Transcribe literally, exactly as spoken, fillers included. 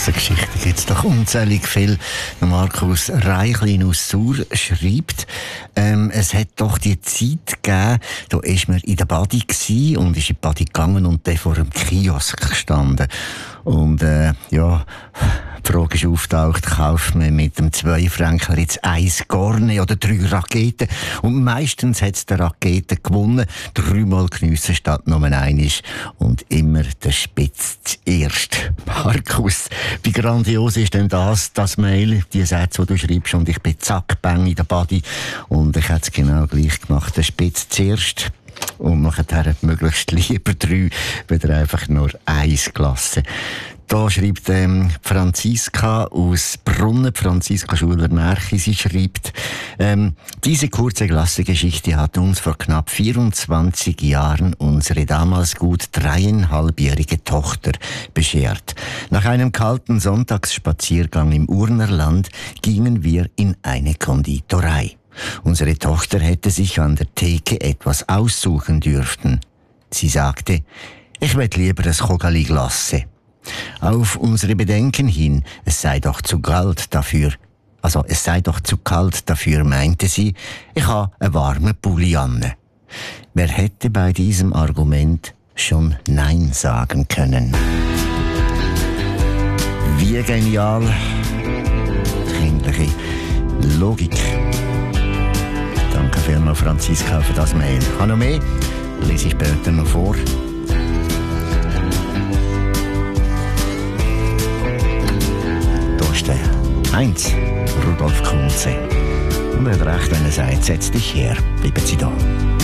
Klassengeschichte gibt es doch unzählig viel. Markus Reichlin aus Sur schreibt, ähm, es hat doch die Zeit gegeben, da ist man in der Badi gsi und ist in die Badi gegangen und dann vor einem Kiosk gestanden. Und äh, ja, die Frage ist auftaucht, kauft man mit dem zwei Franken jetzt eins Garne oder drei Raketen? Und meistens hat es der Raketen gewonnen, dreimal geniessen statt nur einisch und immer der Spitz zuerst. Markus, wie grandios ist denn das, das Mail, die Sätze, die du schreibst, und ich bin zack, bang in der Badi und ich hätte es genau gleich gemacht, der Spitz zuerst. Und nachher möglichst lieber drei, wieder einfach nur eins gelassen. Da schreibt ähm, Franziska aus Brunnen, Franziska Schuler-Märchi, sie schreibt, ähm, diese kurze Klassengeschichte hat uns vor knapp vierundzwanzig Jahren unsere damals gut dreieinhalbjährige Tochter beschert. Nach einem kalten Sonntagsspaziergang im Urnerland gingen wir in eine Konditorei. Unsere Tochter hätte sich an der Theke etwas aussuchen dürfen. Sie sagte, ich will lieber ein Chogali Glasse. Auf unsere Bedenken hin, es sei doch zu kalt dafür, also es sei doch zu kalt dafür, meinte sie, ich habe einen warmen Pulli an. Wer hätte bei diesem Argument schon Nein sagen können? Wie genial, kindliche Logik. Danke vielmals, Franziska, für das Mail. Ich habe noch mehr, lese ich später noch vor. Da ist der Heinz, Rudolf Kunze. Und er hat recht, wenn er sagt, setz dich her, bleiben Sie da.